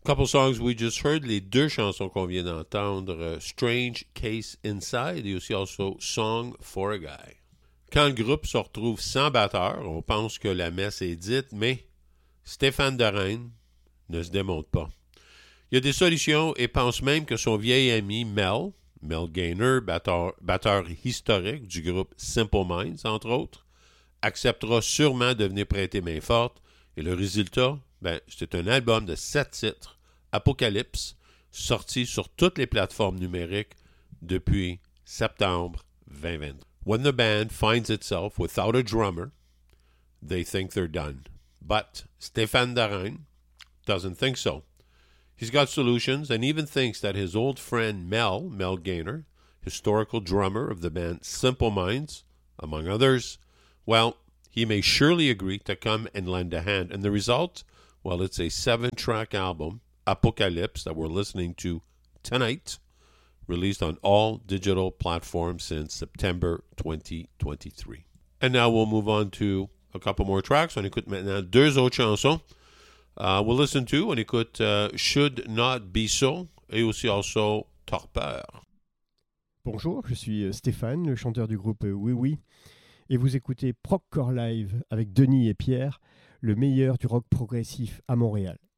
Couple songs we just heard, les deux chansons qu'on vient d'entendre, Strange Case Inside et aussi also Song for a Guy. Quand le groupe se retrouve sans batteur, on pense que la messe est dite, mais Stéphane Derain ne se démonte pas. Il y a des solutions et pense même que son vieil ami Mel Gaynor, batteur historique du groupe Simple Minds, entre autres, acceptera sûrement de venir prêter main forte. Et le résultat, c'est un album de 7 titres, Apocalypse, sorti sur toutes les plateformes numériques depuis septembre 2020. When the band finds itself without a drummer, they think they're done. But Stéphane Derain doesn't think so. He's got solutions and even thinks that his old friend Mel Gaynor, historical drummer of the band Simple Minds, among others, well, he may surely agree to come and lend a hand. And the result, well, it's a 7-track album, Apocalypse, that we're listening to tonight, released on all digital platforms since September 2023. And now we'll move on to a couple more tracks. On écoute maintenant 2 autres chansons. We'll listen to, on écoute Should Not Be So et aussi also Torpeur. Bonjour, je suis Stéphane, le chanteur du groupe Oui Oui, et vous écoutez Progcore Live avec Denis et Pierre, le meilleur du rock progressif à Montréal.